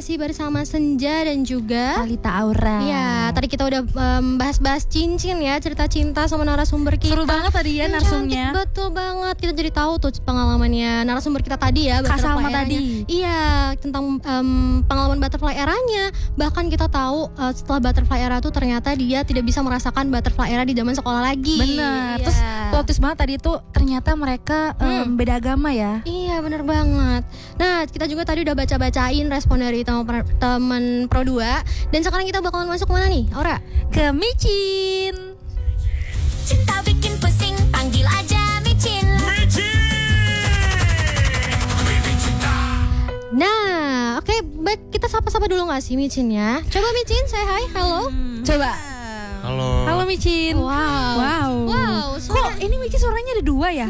masih bersama Senja dan juga Alita Aura. Iya, tadi kita udah bahas-bahas cincin ya, cerita cinta sama narasumber kita. Seru banget tadi ya narsumnya. Betul banget, kita jadi tahu tuh pengalamannya narasumber kita tadi ya, Kak butterfly Salma eranya. tadi. Iya, tentang pengalaman butterfly eranya. Bahkan kita tahu setelah butterfly era tuh ternyata dia tidak bisa merasakan butterfly era di zaman sekolah lagi. Bener. Iya. Terus plot twist banget tadi tuh ternyata mereka beda agama ya. Iya, bener banget. Nah, kita juga tadi udah baca-bacain respon dari teman Pro 2. Dan sekarang kita bakalan masuk kemana nih, Aura? Ke micin. Cinta bikin pusing, panggil aja micin. Nah, oke, baik, kita sapa-sapa dulu gak sih Micin ya? Coba Micin, say hi, hello. Coba. Halo micin. Wow. Kok ini micin suaranya ada dua ya?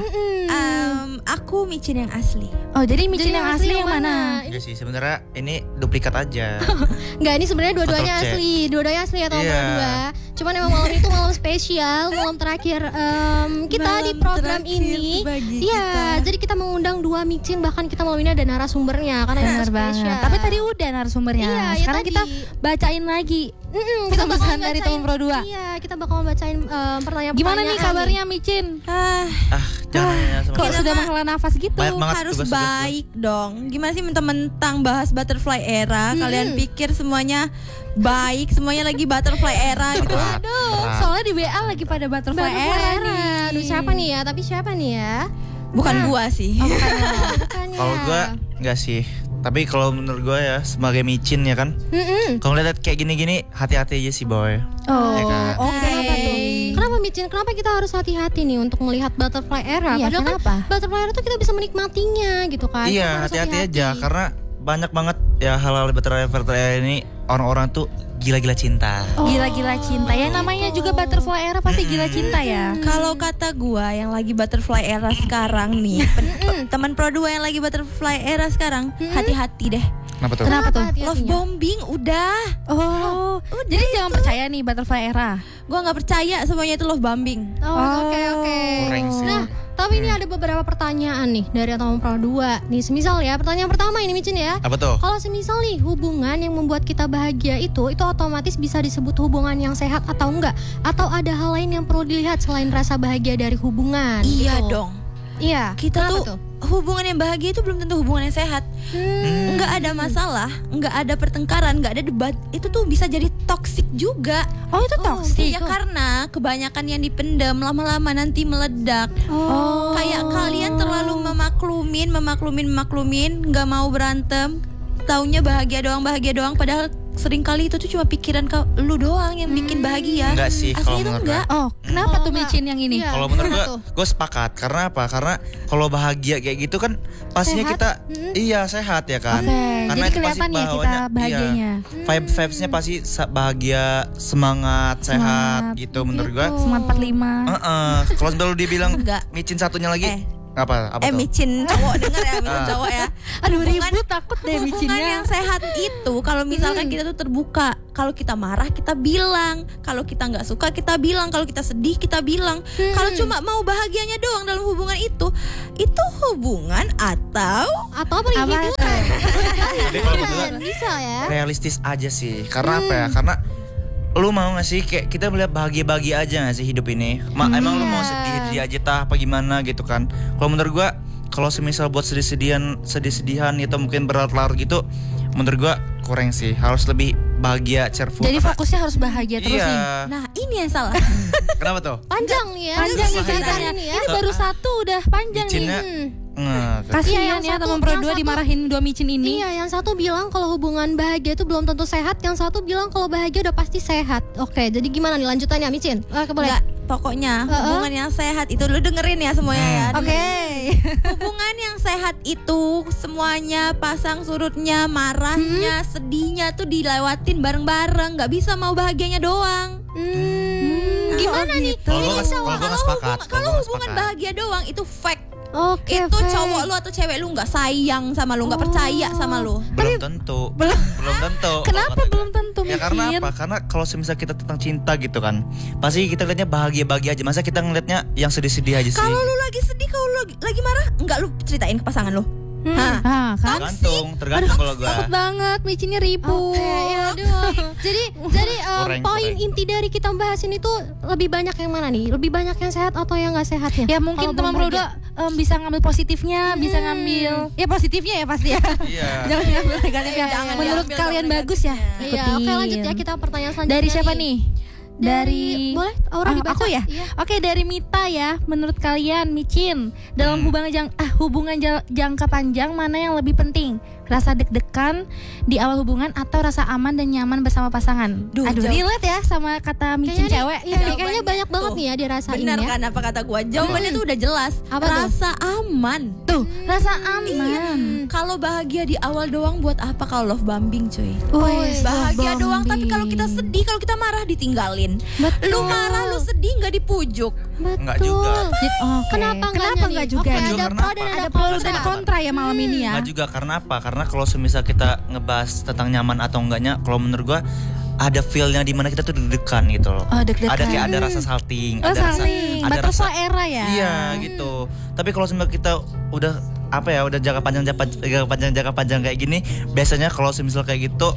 Aku micin yang asli. Oh, jadi micin yang asli yang mana? Enggak sih, sebenarnya ini duplikat aja. Enggak, ini sebenarnya dua-duanya Ctrl C. asli. Dua-duanya asli ya teman Iya. Pro 2. Cuman emang malam itu malam spesial, malam terakhir kita Malam di program terakhir ini. bagi Iya, kita. jadi kita mengundang dua micin, bahkan kita malam ini ada narasumbernya karena ini Benar spesial. banget. Tapi tadi udah narasumbernya. Iya, ya Sekarang tadi. kita bacain lagi. kita pesan bakalan dari bacain- teman Pro 2. Iya, kita bakal bacain pertanyaan. Gimana nih kabarnya micin? Jangan ya sama Kok Kita sudah mah menghela nafas gitu? Banyak banget Harus tugas-tugas baik dong. Gimana sih mentang-mentang bahas butterfly era, kalian pikir semuanya baik, semuanya lagi butterfly era gitu. berat. Soalnya di WA lagi pada butterfly era nih. Aduh, siapa nih ya? Tapi siapa nih ya? Bukan gua sih. Bukannya. Kalau gue enggak sih. Tapi kalau menurut gue ya sebagai micin ya kan, kalau ngeliat kayak gini-gini hati-hati aja sih boy. Oh, Ya kan? oke. Kenapa tuh? Kenapa Micin? Kenapa kita harus hati-hati nih untuk melihat butterfly era? Iya, Padahal kenapa? kan butterfly era tuh kita bisa menikmatinya gitu kan. Kita Iya, harus hati-hati aja karena banyak banget ya hal-hal butterfly ini orang-orang tuh gila-gila cinta. Gila-gila cinta ya, namanya juga butterfly era pasti gila cinta ya. Kalau kata gua yang lagi butterfly era sekarang nih, teman Pro 2 yang lagi butterfly era sekarang, hati-hati deh. Kenapa tuh? Kenapa tuh? hati-hatinya? Love bombing udah. Oh, jadi jangan percaya nih butterfly era. Gua nggak percaya semuanya itu love bombing. Oke. Kurang sih. Nah, tapi ini ada beberapa pertanyaan nih dari teman Pro 2. Nih, semisal ya, pertanyaan pertama ini Micin ya. Apa tuh? Kalau semisal nih hubungan yang membuat kita bahagia itu otomatis bisa disebut hubungan yang sehat atau enggak? Atau ada hal lain yang perlu dilihat selain rasa bahagia dari hubungan? Iya gitu. dong. Iya. Kita Kenapa tuh hubungan yang bahagia itu belum tentu hubungan yang sehat. Nggak ada masalah, nggak ada pertengkaran, nggak ada debat. Itu tuh bisa jadi toksik juga. Oh, itu toksik. Iya, karena kebanyakan yang dipendam lama-lama nanti meledak. Oh. Kayak kalian terlalu memaklumin, nggak mau berantem. Taunya bahagia doang, padahal sering kali itu tuh cuma pikiran lu doang yang bikin bahagia. Enggak sih kalau Aslinya tuh menurut enggak. Oh, kenapa Oh, tuh enggak. micin yang ini? Iya. Kalau menurut Gimana gue, tuh? gue sepakat. Karena apa? Karena kalau bahagia kayak gitu kan pastinya Sehat? kita iya sehat ya kan. Oke, Karena jadi itu pasti kelihatan ya kita bawanya- bahagianya. Iya, vibesnya pasti bahagia, semangat, sehat gitu menurut gue. Semangat 45. Kalau sebelum dibilang Enggak. micin satunya lagi apa tuh? Micin cowok denger ya, micin cowok ya. Aduh, Hubungan- ribut takut deh Hubungan micinnya. yang sehat itu kalau misalkan kita tuh terbuka. Kalau kita marah kita bilang, kalau kita nggak suka kita bilang, kalau kita sedih kita bilang. Kalau cuma mau bahagianya doang dalam hubungan itu hubungan atau Atau apa nih? Apa? Jadi kalau menurut gue Bisa ya. realistis aja sih. Karena apa ya? Karena lu mau gak sih kayak kita melihat bahagia-bahagia aja gak sih hidup ini? Emang lu mau sedih aja tah apa gimana gitu kan? Kalau menurut gua kalau semisal buat sedih-sedihan atau mungkin berlarut-larut gitu, menurut gua kurang sih. Harus lebih bahagia, cheerful. Jadi Karena- fokusnya harus bahagia terus nih. iya. nah ini yang salah. Kenapa tuh? Panjang nih ya. Panjang nih ceritanya ceritanya. nih ya. Ini baru satu udah panjang Micinnya nih. Iya, Kasihan yang ya satu- teman Pro yang 2 satu- dimarahin dua micin ini. Iya, yang satu bilang kalau hubungan bahagia itu belum tentu sehat, yang satu bilang kalau bahagia udah pasti sehat. Oke, jadi gimana nih lanjutannya Micin? Boleh. Enggak, pokoknya hubungan yang sehat itu lu dengerin ya semuanya ya. Oke. Hubungan yang sehat itu semuanya pasang surutnya, marahnya, sedihnya tuh dilewatin bareng-bareng. Nggak bisa mau bahagianya doang. Gimana nih? Kalau gua nggak sepakat. Kalau hubungan bahagia doang itu fake. Oke, Itu fake. cowok lu atau cewek lu nggak sayang sama lu, nggak percaya sama lu. belum tentu. Belum tentu. Kenapa kalau kata belum gua. tentu Ya karena micin? apa? Karena kalau semisal kita tentang cinta gitu kan, pasti kita lihatnya bahagia-bahagia aja. Masa kita ngelihatnya yang sedih-sedih aja sih? Kalau lu lagi sedih, kalau lu lagi marah, nggak lu ceritain ke pasangan lu. Kan? Tergantung kalau gua. Takut banget, micinnya ribu. Aduh. Jadi Kurang. poin inti dari kita bahas ini tuh lebih banyak yang mana nih? Lebih banyak yang sehat atau yang nggak sehatnya? Ya mungkin Kalau teman bahagia. Prodo bisa ngambil positifnya, bisa ngambil ya positifnya ya pasti ya. Iya. Jangan ngambil negatifnya. Jangan Menurut diambil kalian kalau bagus ya. Iya, oke lanjut ya, kita pertanyaan selanjutnya. Dari siapa nih? boleh Aura dibaca? aku ya. Iya. Oke, dari Mita ya. Menurut kalian micin dalam hubungan jangka panjang mana yang lebih penting? Rasa deg-degan di awal hubungan atau rasa aman dan nyaman bersama pasangan? Aduh, relate ya sama kata micin Kayaknya cewek. Iya, nih, kayaknya banyak banget nih ya dirasain Benar ya. kan apa kata gua? Jawabannya tuh udah jelas. Apa tuh? Rasa aman. Tuh, rasa aman. Kalau bahagia di awal doang buat apa kalau love bombing cuy? Wes, Bahagia love doang tapi bombing. kalau kita sedih, kalau kita marah ditinggalin. Betul. Lu marah, lu sedih nggak dipujuk. Enggak juga. Oke. Kenapa Kenapa nih? enggak juga Oke, nih? ada Karena pro apa? dan Ada ada pro kontra. dan kontra ya malam ini ya. Enggak juga, karena apa? Karena kalau semisal kita ngebahas tentang nyaman atau enggaknya, kalau menurut gua ada feel-nya di mana kita tuh deg-degan gitu loh. Oh, deg-degan. Ada kayak ada rasa salting, Oh, ada saling. ada Butterfly era ya. Iya, gitu. Tapi kalau semisal kita udah udah jangka panjang kayak gini, biasanya kalau semisal kayak gitu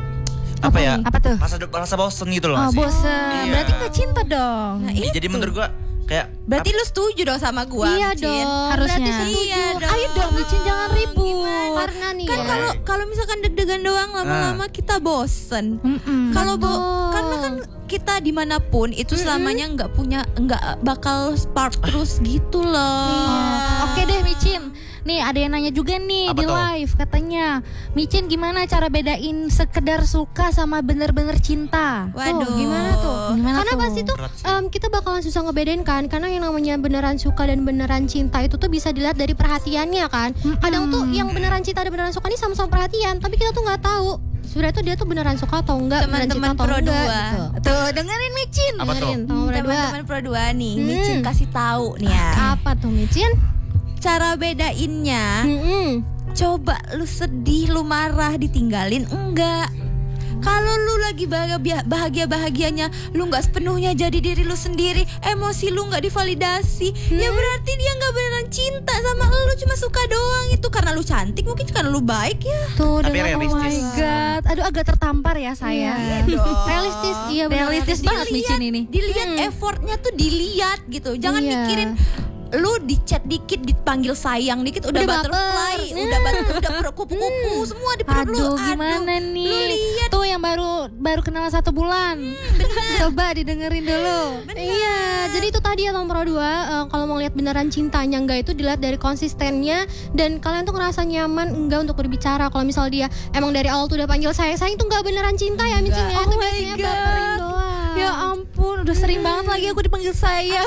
Apa tuh? rasa bosen gitu loh. Oh, nggak sih? bosen. Iya. Berarti nggak cinta dong. Nah, Jadi menurut gua kayak Berarti lu setuju dong sama gua? Iya Micin? dong. Harusnya. Berarti setuju. Iya dong. Ayo dong, micin jangan ribut. Karena nih Kan ya. kalau misalkan deg-degan doang lama-lama kita bosen. Kalau karena kan kita dimanapun itu selamanya nggak bakal spark terus gitu loh. Oke deh micin. Nih ada yang nanya juga nih Apa di tuh? live katanya, micin gimana cara bedain sekedar suka sama bener-bener cinta? Waduh, gimana tuh? Gimana Karena tuh? pasti tuh Berat sih. kita bakalan susah ngebedain kan. Karena yang namanya beneran suka dan beneran cinta itu tuh bisa dilihat dari perhatiannya kan. Kadang tuh yang beneran cinta dan beneran suka ini sama-sama perhatian, tapi kita tuh nggak tahu sebenarnya tuh dia tuh beneran suka atau enggak, beneran Teman-teman cinta atau Pro enggak 2. gitu. Tuh dengerin micin. Apa tuh? Dengerin, teman Pro 2. Teman-teman Pro 2 nih, Micin kasih tahu nih ya. Apa tuh micin? Cara bedainnya, coba lu sedih, lu marah, ditinggalin enggak? Kalau lu lagi bahagia-bahagianya, lu nggak sepenuhnya jadi diri lu sendiri, emosi lu nggak divalidasi, ya berarti dia nggak beneran cinta sama lu, cuma suka doang itu karena lu cantik, mungkin karena lu baik ya. Tuh Tapi dengan Oh my realistis. god, aduh agak tertampar ya saya. realistis, iya benar. Realistis banget micin ini. Dilihat effortnya tuh dilihat gitu, jangan Iya. mikirin lu di chat dikit, dipanggil sayang dikit udah Udah butterfly, baper. udah kupu-kupu semua di perut lu. Aduh gimana Lu nih? lihat. Tuh yang baru kenal 1 bulan. Coba didengerin dulu. Iya, jadi itu tadi ya Tom Pro 2, kalau mau lihat beneran cintanya enggak itu dilihat dari konsistennya dan kalian tuh ngerasa nyaman enggak untuk berbicara. Kalau misal dia emang dari awal tuh udah panggil sayang tuh enggak beneran cinta ya micin ya, itu Oh my biasanya God. baperin doang. Ya ampun, udah sering banget lagi aku dipanggil sayang.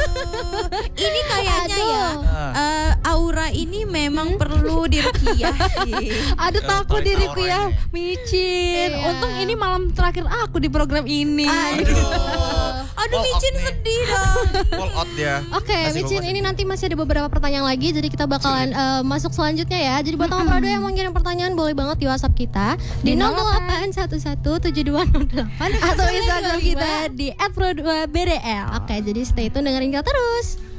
Ini kayaknya ya Aduh. Aura ini memang perlu dirukiah sih. Aduh takut Tarik diriku aura ya, ini. micin. Iya. Untung ini malam terakhir aku di program ini. Aduh All micin out nih. sedih dong. All out dia. Oke, Masih micin bagus. ini nanti masih ada beberapa pertanyaan lagi, jadi kita bakalan masuk selanjutnya ya. Jadi buat Tom Pro 2 yang mau ngirim pertanyaan boleh banget di WhatsApp kita di 081117208 Atau Instagram kita di @pro2bdl. Oke, jadi stay tune dengerin kita terus.